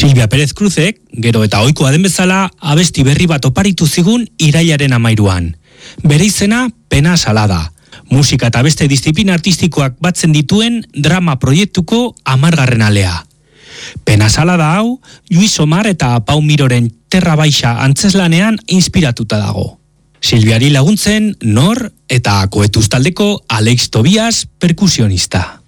Silvia Pérez Cruzek, gero eta ohikoa den bezala, abesti berri bat oparitu zigun irailaren 13an. Bere izena, Pena Salada. Musika eta beste disiplina artistikoak batzen dituen drama proiektuko 10. alea. Pena Salada hau, Luis Omar eta Pau Miroren Terra Baixa antzeslanean inspiratuta dago. Silviari laguntzen Nor eta Koetuz taldeko Alex Tobias perkusionista.